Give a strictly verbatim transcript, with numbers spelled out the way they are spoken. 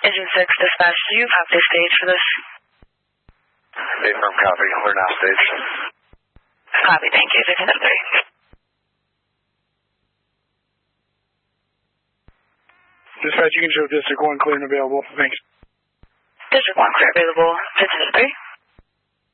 Engine six, dispatch, do you have the stage for this? Affirm copy. We're now staged. Copy, thank you. Division three. Dispatch, you can show District one clear and available. Thanks. District one clear available. Division three.